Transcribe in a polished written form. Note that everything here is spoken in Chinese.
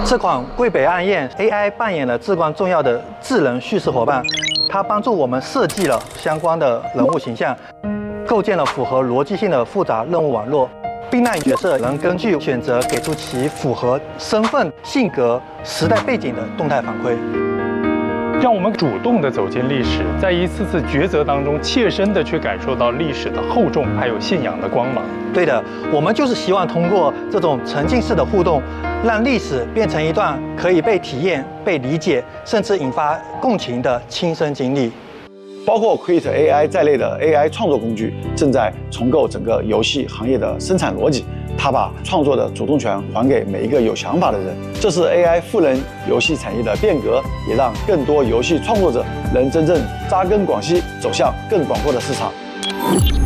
这款归北暗夜 AI 扮演了至关重要的智能叙事伙伴，它帮助我们设计了相关的人物形象，构建了符合逻辑性的复杂任务网络，并让角色能根据选择给出其符合身份、性格、时代背景的动态反馈。 让我们主动地走进历史，在一次次抉择当中，切身地去感受到历史的厚重，还有信仰的光芒。 对的，我们就是希望通过这种沉浸式的互动，让历史变成一段可以被体验、被理解，甚至引发共情的亲身经历。 包括 Create AI 在内的 AI 创作工具正在重构整个游戏行业的生产逻辑。它把创作的主动权还给每一个有想法的人，这是 AI 赋能游戏产业的变革，也让更多游戏创作者能真正扎根广西，走向更广阔的市场。